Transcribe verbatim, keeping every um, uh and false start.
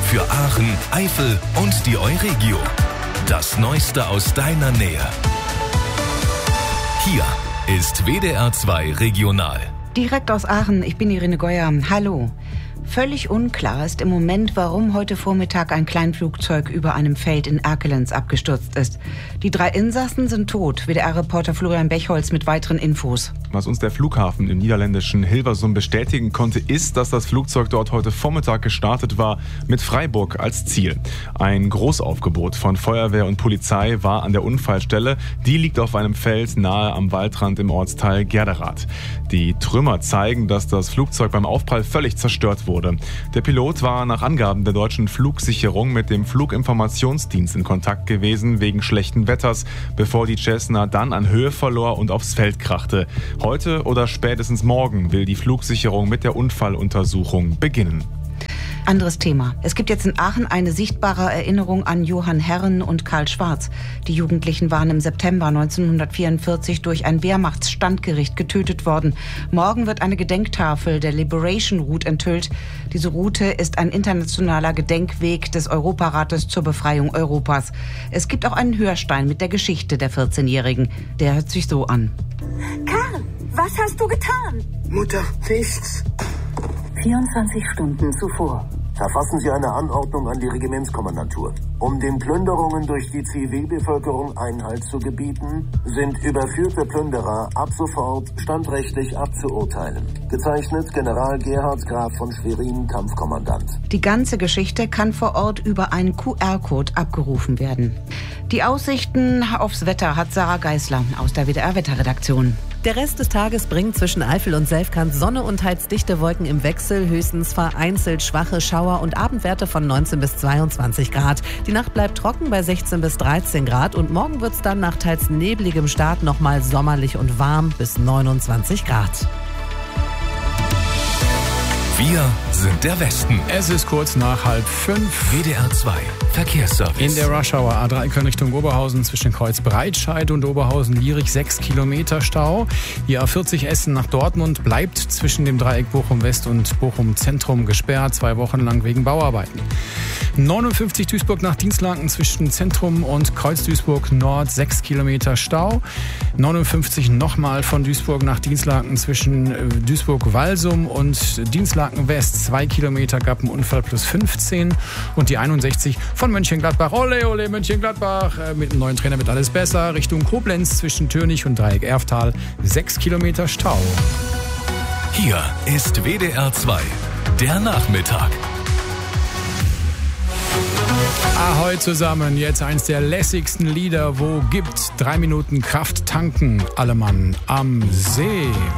für Aachen, Eifel und die Euregio. Das Neueste aus deiner Nähe. Hier ist W D R zwei Regional. Direkt aus Aachen, ich bin Irene Geuer. Hallo. Völlig unklar ist im Moment, warum heute Vormittag ein Kleinflugzeug über einem Feld in Erkelenz abgestürzt ist. Die drei Insassen sind tot. W D R-Reporter Florian Bechholz mit weiteren Infos. Was uns der Flughafen im niederländischen Hilversum bestätigen konnte, ist, dass das Flugzeug dort heute Vormittag gestartet war, mit Freiburg als Ziel. Ein Großaufgebot von Feuerwehr und Polizei war an der Unfallstelle. Die liegt auf einem Feld nahe am Waldrand im Ortsteil Gerderath. Die Trümmer zeigen, dass das Flugzeug beim Aufprall völlig zerstört wurde. Der Pilot war nach Angaben der deutschen Flugsicherung mit dem Fluginformationsdienst in Kontakt gewesen wegen schlechten Wetters, bevor die Cessna dann an Höhe verlor und aufs Feld krachte. Heute oder spätestens morgen will die Flugsicherung mit der Unfalluntersuchung beginnen. Anderes Thema. Es gibt jetzt in Aachen eine sichtbare Erinnerung an Johann Herren und Karl Schwarz. Die Jugendlichen waren im September neunzehnhundertvierundvierzig durch ein Wehrmachtsstandgericht getötet worden. Morgen wird eine Gedenktafel der Liberation Route enthüllt. Diese Route ist ein internationaler Gedenkweg des Europarates zur Befreiung Europas. Es gibt auch einen Hörstein mit der Geschichte der vierzehnjährigen. Der hört sich so an. Karl, was hast du getan? Mutter, nichts. vierundzwanzig Stunden zuvor. Verfassen Sie eine Anordnung an die Regimentskommandantur. Um den Plünderungen durch die Zivilbevölkerung Einhalt zu gebieten, sind überführte Plünderer ab sofort standrechtlich abzuurteilen. Gezeichnet General Gerhard Graf von Schwerin, Kampfkommandant. Die ganze Geschichte kann vor Ort über einen Q R-Code abgerufen werden. Die Aussichten aufs Wetter hat Sarah Geisler aus der W D R-Wetterredaktion. Der Rest des Tages bringt zwischen Eifel und Selfkant Sonne und teils dichte Wolken im Wechsel, höchstens vereinzelt schwache Schauer und Abendwerte von neunzehn bis zweiundzwanzig Grad. Die Nacht bleibt trocken bei sechzehn bis dreizehn Grad und morgen wird es dann nach teils nebligem Start nochmal sommerlich und warm bis neunundzwanzig Grad. Wir sind der Westen. Es ist kurz nach halb fünf. W D R zwei Verkehrsservice. In der Rush-Hour A drei Köln Richtung Oberhausen zwischen Kreuz Breitscheid und Oberhausen-Lierich sechs Kilometer Stau. Die A vierzig Essen nach Dortmund bleibt zwischen dem Dreieck Bochum West und Bochum Zentrum gesperrt, zwei Wochen lang wegen Bauarbeiten. neunundfünfzig Duisburg nach Dienstlaken zwischen Zentrum und Kreuz Duisburg Nord sechs Kilometer Stau. neunundfünfzig nochmal von Duisburg nach Dienstlaken zwischen Duisburg-Walsum und Dienstlaken West zwei Kilometer, gab einen Unfall plus fünfzehn. Und die einundsechzig von Mönchengladbach, ole ole Mönchengladbach, mit dem neuen Trainer wird alles besser, Richtung Koblenz zwischen Türnich und Dreieck Erftal sechs Kilometer Stau. Hier ist W D R zwei, der Nachmittag. Ahoi zusammen, jetzt eins der lässigsten Lieder, wo gibt drei Minuten Kraft tanken, alle Mann am See.